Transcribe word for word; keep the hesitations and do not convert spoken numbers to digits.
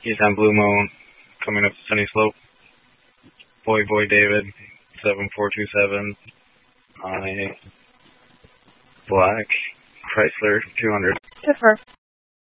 He's on Blue Moon, coming up Sunny Slope. Boy Boy David, seven four two seven. On a black Chrysler two hundred. Differ.